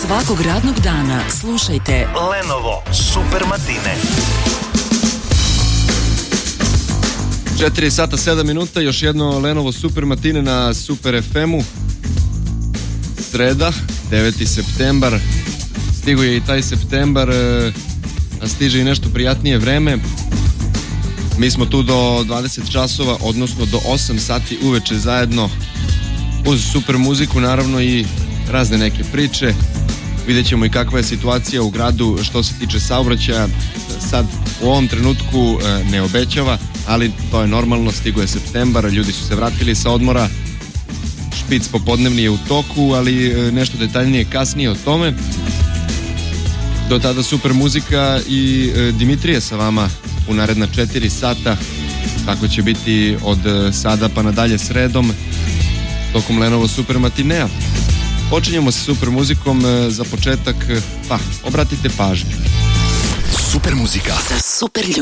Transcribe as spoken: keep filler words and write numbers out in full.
Svakog radnog dana slušajte Lenovo Super Matine. četiri sata sedam minuta, još jedno Lenovo Super Matine na Super ef emu. Sreda, deveti septembar. Stigo je i taj septembar, a stiže i nešto prijatnije vreme. Mi smo tu do dvadeset časova, odnosno do osam sati uveče zajedno, uz super muziku, naravno i razne neke priče. Vidjet ćemo i kakva je situacija u gradu što se tiče saobraćaja. Sad u ovom trenutku ne obećava, ali to je normalno, stigo je septembar, ljudi su se vratili sa odmora, špic popodnevni je u toku, ali nešto detaljnije kasnije o tome. Do tada super muzika i Dimitrije sa vama u naredna četiri sata. Tako će biti od sada pa nadalje sredom tokom Lenovo Super Matinea. Počinjemo sa super muzikom. Za početak, pa, obratite pažnju. Super muzika za super ljudi.